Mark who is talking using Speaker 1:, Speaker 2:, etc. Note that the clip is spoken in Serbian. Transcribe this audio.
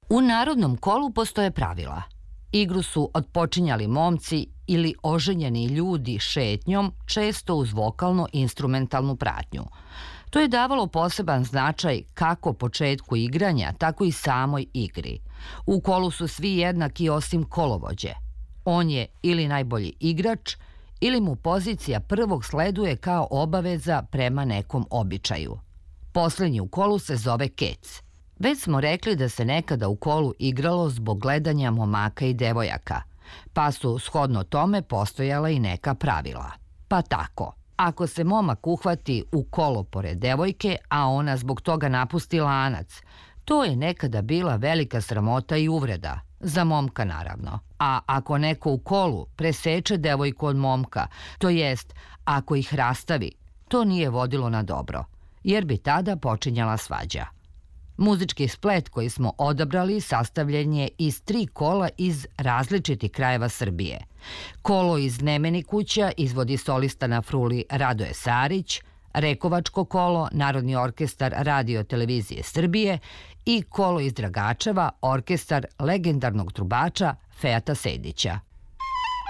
Speaker 1: U narodnom kolu postoje pravila. Igru su otpočinjali momci ili oženjeni ljudi šetnjom, često uz vokalno-instrumentalnu pratnju. To je davalo poseban značaj kako početku igranja, tako i samoj igri. U kolu su svi jednaki osim kolovođe. On je ili najbolji igrač, ili mu pozicija prvog sleduje kao obaveza prema nekom običaju. Poslednji u kolu se zove kec. Već smo rekli da se nekada u kolu igralo zbog gledanja momaka i devojaka, pa su shodno tome postojala i neka pravila. Pa tako, ako se momak uhvati u kolo pored devojke, a ona zbog toga napusti lanac, to je nekada bila velika sramota i uvreda, za momka naravno. A ako neko u kolu preseče devojku od momka, to jest ako ih rastavi, to nije vodilo na dobro, jer bi tada počinjala svađa. Muzički splet koji smo odabrali sastavljen je iz 3 kola iz različitih krajeva Srbije. Kolo iz Nemeni kuća izvodi solista na fruli Radoje Sarić, Rekovačko kolo, Narodni orkestar Radio televizije Srbije i kolo iz Dragačeva, orkestar legendarnog trubača Fejata Sejdića.